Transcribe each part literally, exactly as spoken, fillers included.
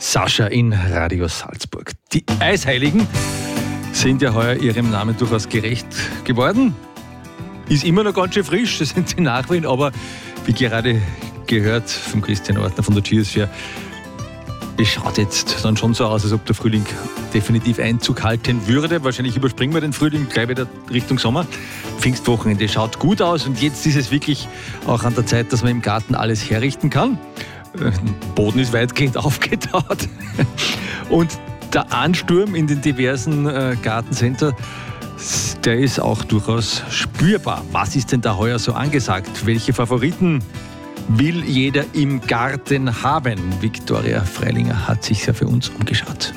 Sascha in Radio Salzburg. Die Eisheiligen sind ja heuer ihrem Namen durchaus gerecht geworden. Ist immer noch ganz schön frisch, das sind sie Nachwehen, aber wie gerade gehört von Christian Ortner von der Tiersphere, es schaut jetzt dann schon so aus, als ob der Frühling definitiv Einzug halten würde. Wahrscheinlich überspringen wir den Frühling gleich wieder Richtung Sommer. Pfingstwochenende schaut gut aus und jetzt ist es wirklich auch an der Zeit, dass man im Garten alles herrichten kann. Der Boden ist weitgehend aufgetaut und der Ansturm in den diversen äh, Gartencenter, der ist auch durchaus spürbar. Was ist denn da heuer so angesagt? Welche Favoriten will jeder im Garten haben? Viktoria Freilinger hat sich ja für uns umgeschaut.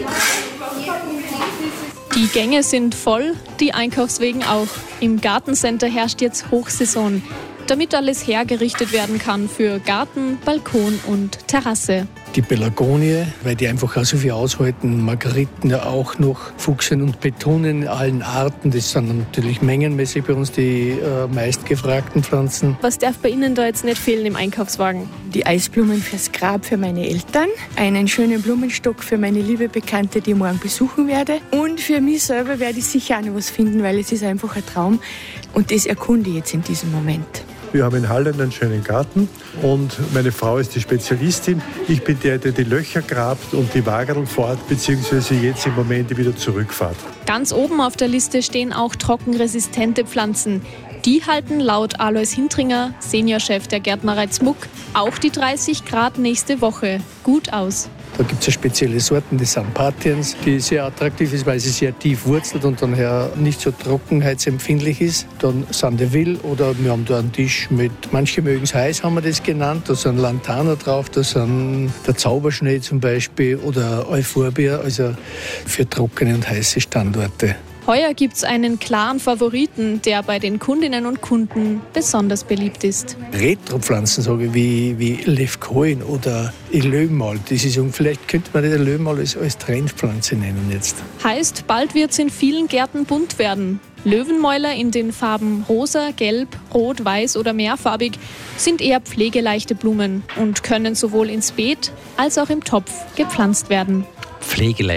Die Gänge sind voll, die Einkaufswegen auch. Im Gartencenter herrscht jetzt Hochsaison, damit alles hergerichtet werden kann für Garten, Balkon und Terrasse. Die Pelargonie, weil die einfach auch so viel aushalten. Margeriten ja auch noch. Fuchsien und Petunien in allen Arten. Das sind natürlich mengenmäßig bei uns die äh, meistgefragten Pflanzen. Was darf bei Ihnen da jetzt nicht fehlen im Einkaufswagen? Die Eisblumen fürs Grab für meine Eltern. Einen schönen Blumenstock für meine liebe Bekannte, die ich morgen besuchen werde. Und für mich selber werde ich sicher auch noch was finden, weil es ist einfach ein Traum. Und das erkunde ich jetzt in diesem Moment. Wir haben in Halle einen schönen Garten und meine Frau ist die Spezialistin. Ich bin der, der die Löcher grabt und die Wagerl fährt, beziehungsweise jetzt im Moment wieder zurückfährt. Ganz oben auf der Liste stehen auch trockenresistente Pflanzen. Die halten laut Alois Hintringer, Seniorchef der Gärtnerei Zmuck, auch die dreißig Grad nächste Woche gut aus. Da gibt es ja spezielle Sorten, die sind Patiens, die sehr attraktiv ist, weil sie sehr tief wurzelt und dann her nicht so trockenheitsempfindlich ist. Dann Sandeville oder wir haben da einen Tisch mit, manche mögen es heiß, haben wir das genannt. Da sind Lantana drauf, da sind der Zauberschnee zum Beispiel oder Euphorbia, also für trockene und heiße Standorte. Heuer gibt es einen klaren Favoriten, der bei den Kundinnen und Kunden besonders beliebt ist. Retropflanzen, sage ich, wie, wie Levkoin oder Löwenmal. Das ist, vielleicht könnte man den Löwenmal als, als Trendpflanze nennen jetzt. Heißt, bald wird es in vielen Gärten bunt werden. Löwenmäuler in den Farben rosa, gelb, rot, weiß oder mehrfarbig sind eher pflegeleichte Blumen und können sowohl ins Beet als auch im Topf gepflanzt werden. Pflegeleicht.